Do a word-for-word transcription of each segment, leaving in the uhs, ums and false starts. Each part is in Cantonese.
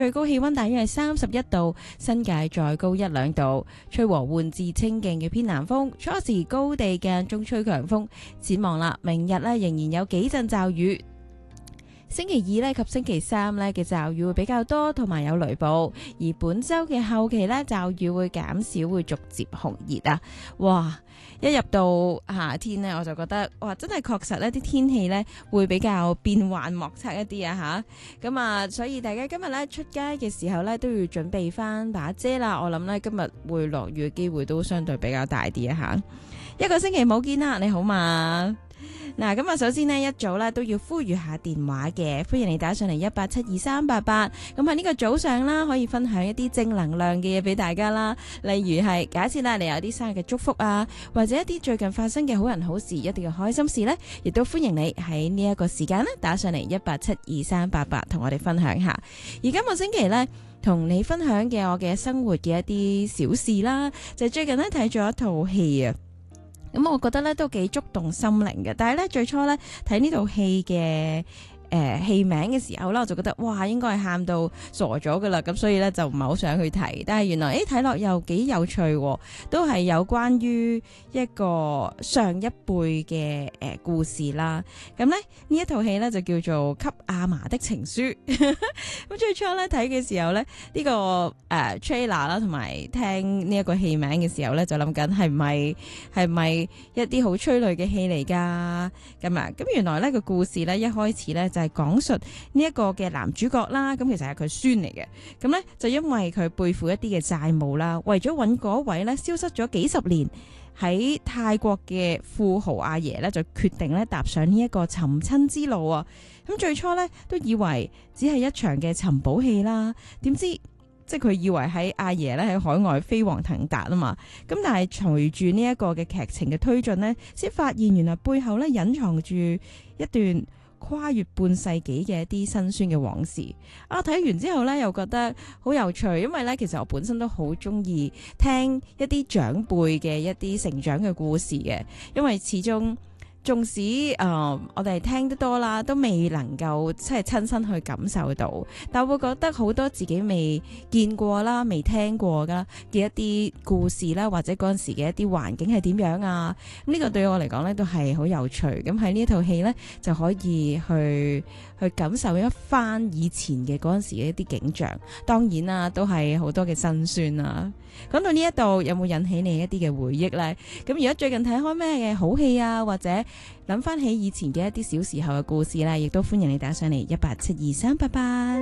最高氣溫大約係三十一度，新界再高一兩度，吹和緩至清勁嘅偏南風，初時高地間中吹強風。展望啦，明日呢仍然有幾陣驟雨。星期二咧及星期三咧嘅驟雨會比較多，同埋有雷暴。而本週嘅後期咧，驟雨會減少，會逐漸紅熱啊！哇！一入到夏天咧，我就覺得哇，真係確實呢啲天氣咧會比較變幻莫測一啲啊吓。咁啊，所以大家今日咧出街嘅時候咧都要準備翻把遮啦。我諗咧今日會落雨嘅機會都相對比較大啲啊吓。一個星期冇見啦，你好嘛？嗱，咁啊，首先呢，一早咧都要呼籲下電話嘅，歡迎你打上嚟一八七二三八八。咁喺呢個早上啦，可以分享一啲正能量嘅嘢俾大家啦。例如係假設啦，你有啲生日嘅祝福啊，或者一啲最近發生嘅好人好事，一定要開心事呢，亦都歡迎你喺呢一個時間呢打上嚟一八七二三八八，同我哋分享下。而今個星期呢，同你分享嘅我嘅生活嘅一啲小事啦，就係最近呢睇咗一套戲啊。咁我覺得咧都幾觸動心靈嘅，但係咧最初咧睇呢套戲嘅誒戲名嘅時候咧，我就覺得哇，應該係喊到傻咗噶啦，咁所以咧就唔係好想去睇。但係原來誒睇落又幾有趣，都係有關於一個上一輩嘅誒故事啦。咁咧呢一套戲咧就叫做《給阿嫲的情書》。咁最初咧睇嘅時候咧，呢個誒 trailer 啦，同埋聽呢一個戲名嘅時候咧，就諗緊係咪係咪一啲好催淚嘅戲嚟噶？咁啊，咁原來咧個故事咧一開始咧就係講述呢一個嘅男主角啦，咁其實係佢孫嚟嘅。咁咧就因為佢背負一啲嘅債務啦，為咗揾嗰位咧消失咗幾十年喺泰國嘅富豪阿爺咧，就決定咧踏上呢一個尋親之路啊！咁最初咧都以為只係一場嘅尋寶戲啦，點知即係佢以為喺阿爺咧喺海外飛黃騰達啊嘛，咁但係隨住呢一個嘅劇情嘅推進呢，先發現原來背後咧隱藏住一段跨越半世紀嘅一啲辛酸嘅往事啊！睇完之後咧，又覺得好有趣，因為咧其實我本身都好中意聽一啲長輩嘅一啲成長嘅故事嘅，因為始終縱使誒、呃、我哋聽得多啦，都未能夠即係親身去感受到，但我會覺得好多自己未見過啦、未聽過噶嘅一啲故事啦，或者嗰陣時嘅一啲環境係點樣啊？呢、這個對我嚟講咧都係好有趣。咁喺呢套戲咧就可以去去感受一番以前嘅嗰陣時嘅一啲景象。當然啦，都係好多嘅辛酸啊。講到呢一度，有冇引起你一啲嘅回憶呢？咁如果最近睇開咩嘅好戲啊，或者諗翻起以前嘅一啲小時候嘅故事呢，亦都歡迎你打上嚟一八七二三八八。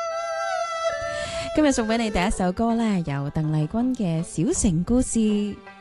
今日送俾你第一首歌呢，由鄧麗君嘅《小城故事》。